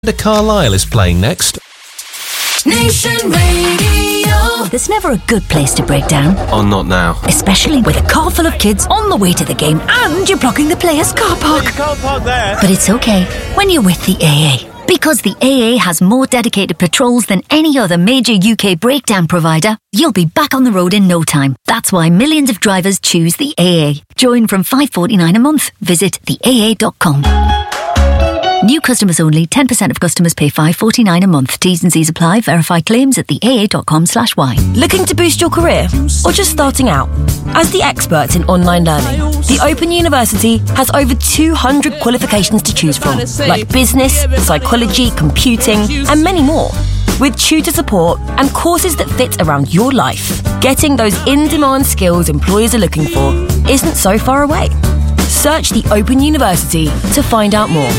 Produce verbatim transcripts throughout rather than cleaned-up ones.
Carlisle is playing next. Nation Radio. There's never a good place to break down. Oh, not now. Especially with a car full of kids on the way to the game and you're blocking the players' car park. You can't park there. But it's okay when you're with the A A. Because the A A has more dedicated patrols than any other major U K breakdown provider, you'll be back on the road in no time. That's why millions of drivers choose the A A. Join from five dollars forty-nine a month. Visit the A A dot com. New customers only. ten percent of customers pay five dollars forty-nine a month. T's and C's apply. Verify claims at the A A dot com slash Y. Looking to boost your career? Or just starting out? As the experts in online learning, the Open University has over two hundred qualifications to choose from, like business, psychology, computing, and many more. With tutor support and courses that fit around your life, getting those in-demand skills employers are looking for isn't so far away. Search the Open University to find out more.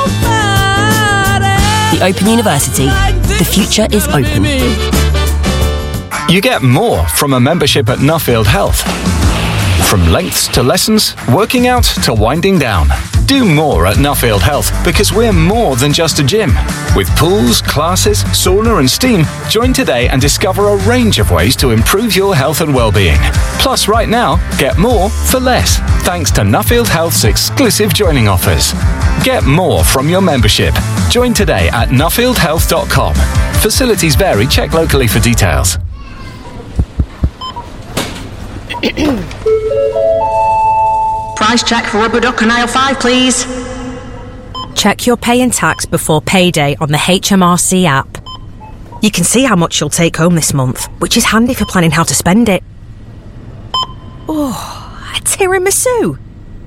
The Open University. The future is open. You get more from a membership at Nuffield Health. From lengths to lessons, working out to winding down. Do more at Nuffield Health because we're more than just a gym. With pools, classes, sauna and steam, join today and discover a range of ways to improve your health and well-being. Plus, right now, get more for less, thanks to Nuffield Health's exclusive joining offers. Get more from your membership. Join today at nuffield health dot com. Facilities vary. Check locally for details. Price check for rubber duck and aisle five, please. Check your pay and tax before payday on the H M R C app. You can see how much you'll take home this month, which is handy for planning how to spend it. Oh, a tiramisu!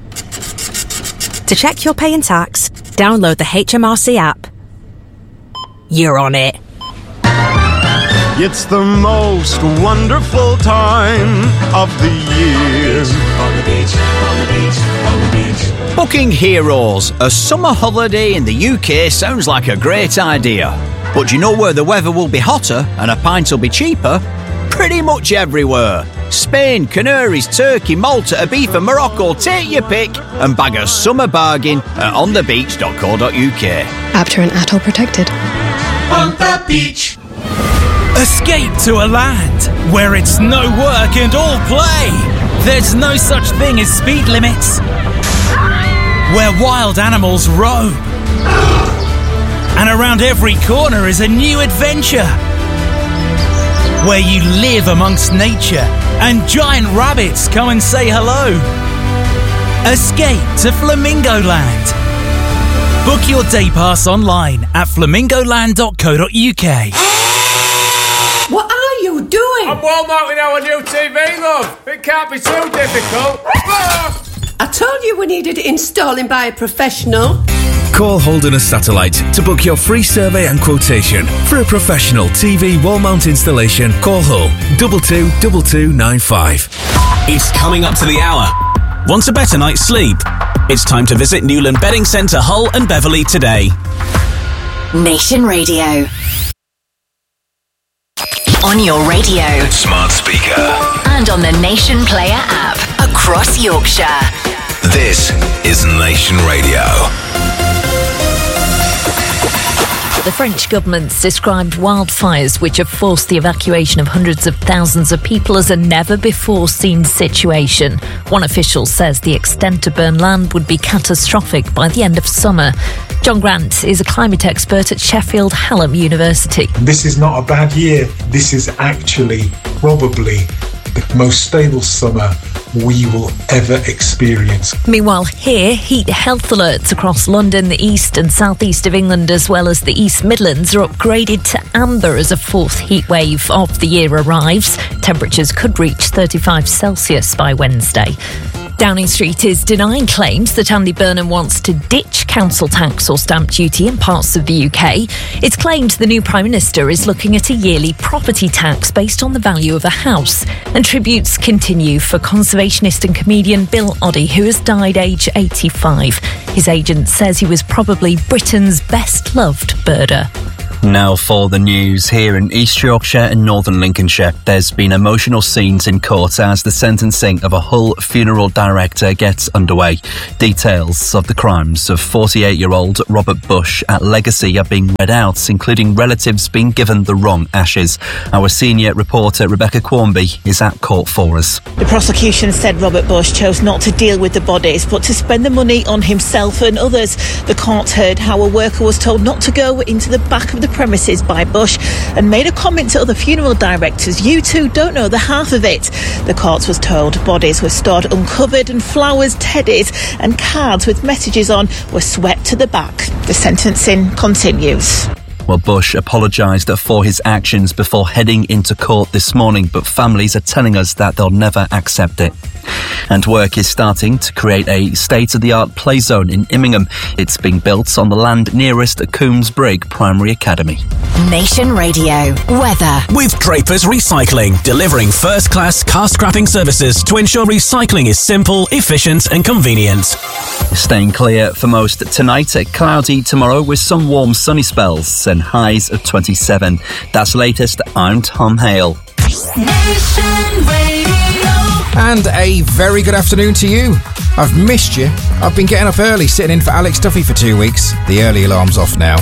To check your pay and tax, download the H M R C app. You're on it. It's the most wonderful time of the year. On the beach, on the beach, on the beach. Booking Heroes, a summer holiday in the U K sounds like a great idea. But do you know where the weather will be hotter and a pint will be cheaper? Pretty much everywhere. Spain, Canaries, Turkey, Malta, Ibiza, Morocco, take your pick and bag a summer bargain at on the beach dot co dot U K. After an atoll protected. On the beach. Escape to a land where it's no work and all play. There's no such thing as speed limits. Where wild animals roam. And around every corner is a new adventure. Where you live amongst nature and giant rabbits come and say hello. Escape to Flamingo Land. Book your day pass online at flamingo land dot co dot U K. What are you doing? I'm wall-mounting our new T V, love. It can't be too difficult. I told you we needed it installing by a professional. Call Holderness Satellite to book your free survey and quotation. For a professional T V wall mount installation, call Hull two two two two nine five. It's coming up to the hour. Want a better night's sleep? It's time to visit Newland Bedding Centre Hull and Beverley today. Nation Radio. On your radio, smart speaker, and on the Nation Player app across Yorkshire. This is Nation Radio. The French government's described wildfires which have forced the evacuation of hundreds of thousands of people as a never-before-seen situation. One official says the extent to burn land would be catastrophic by the end of summer. John Grant is a climate expert at Sheffield Hallam University. This is not a bad year. This is actually probably the most stable summer we will ever experience. Meanwhile, here, heat health alerts across London, the east and southeast of England, as well as the East Midlands, are upgraded to amber as a fourth heat wave of the year arrives. Temperatures could reach thirty-five Celsius by Wednesday. Downing Street is denying claims that Andy Burnham wants to ditch council tax or stamp duty in parts of the U K. It's claimed the new Prime Minister is looking at a yearly property tax based on the value of a house. And tributes continue for conservationist and comedian Bill Oddie, who has died aged eighty-five. His agent says he was probably Britain's best-loved birder. Now for the news. Here in East Yorkshire and Northern Lincolnshire, there's been emotional scenes in court as the sentencing of a Hull funeral director gets underway. Details of the crimes of forty-eight-year-old Robert Bush at Legacy are being read out, including relatives being given the wrong ashes. Our senior reporter Rebecca Quarmby is at court for us. The prosecution said Robert Bush chose not to deal with the bodies, but to spend the money on himself and others. The court heard how a worker was told not to go into the back of the premises by Bush and made a comment to other funeral directors. You two don't know the half of it. The court was told bodies were stored uncovered and flowers, teddies and cards with messages on were swept to the back. The sentencing continues. Well, Bush apologised for his actions before heading into court this morning, but families are telling us that they'll never accept it. And work is starting to create a state-of-the-art play zone in Immingham. It's being built on the land nearest Coombs Brig Primary Academy. Nation Radio weather. With Draper's Recycling, delivering first-class car scrapping services to ensure recycling is simple, efficient and convenient. Staying clear for most tonight, cloudy tomorrow with some warm sunny spells and highs of twenty-seven. That's latest. I'm Tom Hale. Nation Radio. And a very good afternoon to you. I've missed you. I've been getting up early, sitting in for Alex Duffy for two weeks. The early alarm's off now.